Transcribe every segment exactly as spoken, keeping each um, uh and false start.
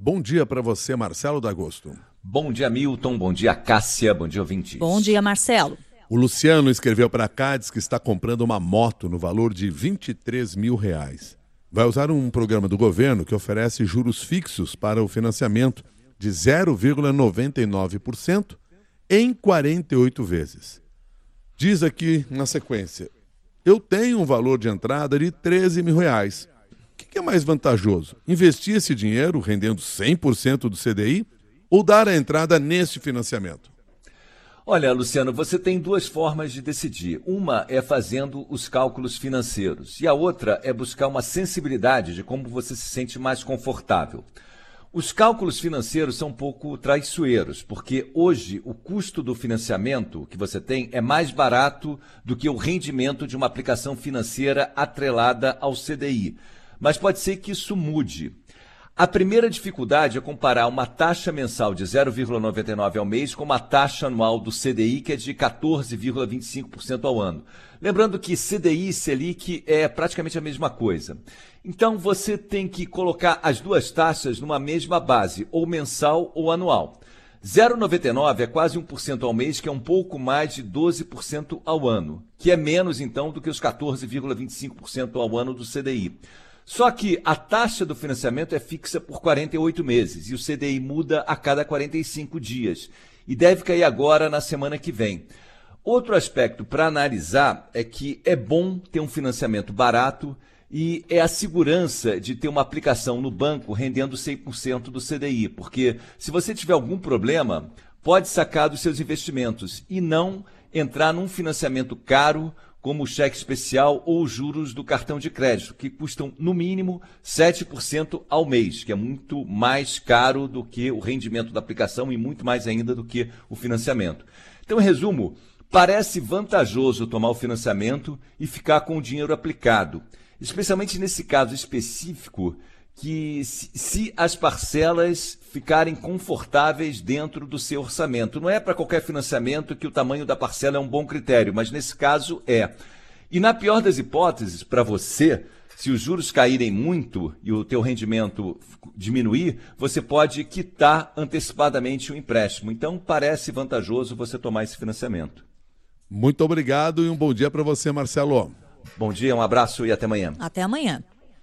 Bom dia para você, Marcelo D'Agosto. Bom dia, Milton. Bom dia, Cássia. Bom dia, ouvintes. Bom dia, Marcelo. O Luciano escreveu para cá, diz que está comprando uma moto no valor de vinte e três mil reais. Vai usar um programa do governo que oferece juros fixos para o financiamento de zero vírgula noventa e nove por cento em quarenta e oito vezes. Diz aqui na sequência: eu tenho um valor de entrada de treze mil reais. O que é mais vantajoso? Investir esse dinheiro rendendo cem por cento do C D I ou dar a entrada nesse financiamento? Olha, Luciano, você tem duas formas de decidir. Uma é fazendo os cálculos financeiros e a outra é buscar uma sensibilidade de como você se sente mais confortável. Os cálculos financeiros são um pouco traiçoeiros, porque hoje o custo do financiamento que você tem é mais barato do que o rendimento de uma aplicação financeira atrelada ao C D I. Mas pode ser que isso mude. A primeira dificuldade é comparar uma taxa mensal de zero vírgula noventa e nove por cento ao mês com uma taxa anual do C D I que é de quatorze vírgula vinte e cinco por cento ao ano. Lembrando que C D I e Selic é praticamente a mesma coisa. Então você tem que colocar as duas taxas numa mesma base, ou mensal ou anual. zero vírgula noventa e nove é quase um por cento ao mês, que é um pouco mais de doze por cento ao ano, que é menos então do que os quatorze vírgula vinte e cinco por cento ao ano do C D I. Só que a taxa do financiamento é fixa por quarenta e oito meses e o C D I muda a cada quarenta e cinco dias e deve cair agora na semana que vem. Outro aspecto para analisar é que é bom ter um financiamento barato e é a segurança de ter uma aplicação no banco rendendo cem por cento do C D I, porque se você tiver algum problema, pode sacar dos seus investimentos e não entrar num financiamento caro como o cheque especial ou os juros do cartão de crédito, que custam no mínimo sete por cento ao mês, que é muito mais caro do que o rendimento da aplicação e muito mais ainda do que o financiamento. Então, em resumo, parece vantajoso tomar o financiamento e ficar com o dinheiro aplicado, especialmente nesse caso específico, que se, se as parcelas ficarem confortáveis dentro do seu orçamento. Não é para qualquer financiamento que o tamanho da parcela é um bom critério, mas nesse caso é. E na pior das hipóteses, para você, se os juros caírem muito e o teu rendimento diminuir, você pode quitar antecipadamente o empréstimo. Então parece vantajoso você tomar esse financiamento. Muito obrigado e um bom dia para você, Marcelo. Bom dia, um abraço e até amanhã. Até amanhã.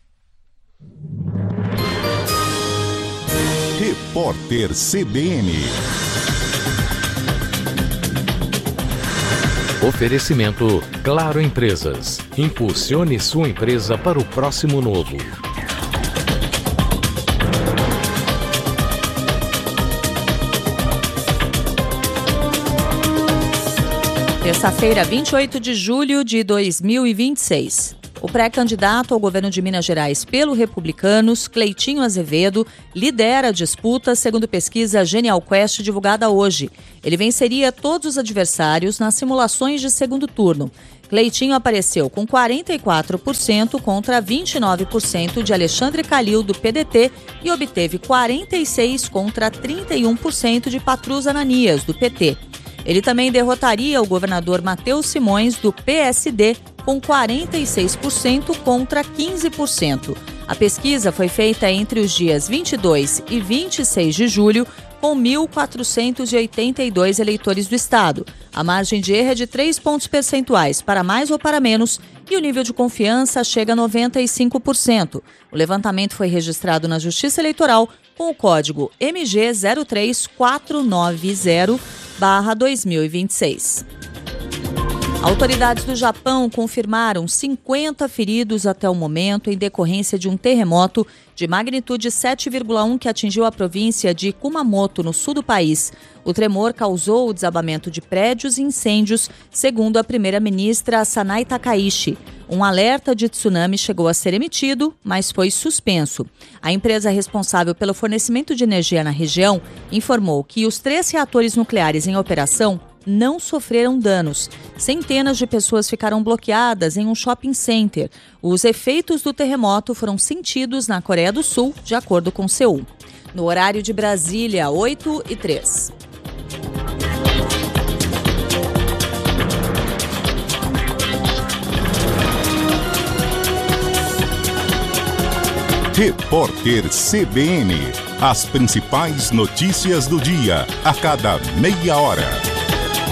Repórter C B N. Oferecimento Claro Empresas. Impulsione sua empresa para o próximo novo. Terça-feira, vinte e oito de julho de dois mil e vinte e seis. O pré-candidato ao governo de Minas Gerais pelo Republicanos, Cleitinho Azevedo, lidera a disputa segundo pesquisa Genial Quest divulgada hoje. Ele venceria todos os adversários nas simulações de segundo turno. Cleitinho apareceu com quarenta e quatro por cento contra vinte e nove por cento de Alexandre Calil, do P D T, e obteve quarenta e seis por cento contra trinta e um por cento de Patrus Ananias, do P T. Ele também derrotaria o governador Matheus Simões, do P S D, com quarenta e seis por cento contra quinze por cento. A pesquisa foi feita entre os dias vinte e dois e vinte e seis de julho, com mil quatrocentos e oitenta e dois eleitores do estado. A margem de erro é de três pontos percentuais, para mais ou para menos, e o nível de confiança chega a noventa e cinco por cento. O levantamento foi registrado na Justiça Eleitoral com o código M G zero três quatro nove zero barra dois mil e vinte e seis. Autoridades do Japão confirmaram cinquenta feridos até o momento em decorrência de um terremoto de magnitude sete vírgula um que atingiu a província de Kumamoto, no sul do país. O tremor causou o desabamento de prédios e incêndios, segundo a primeira-ministra Sanai Takaichi. Um alerta de tsunami chegou a ser emitido, mas foi suspenso. A empresa responsável pelo fornecimento de energia na região informou que os três reatores nucleares em operação não sofreram danos. Centenas de pessoas ficaram bloqueadas em um shopping center. Os efeitos do terremoto foram sentidos na Coreia do Sul, de acordo com Seul. No horário de Brasília, oito e três. Repórter C B N. As principais notícias do dia, a cada meia hora.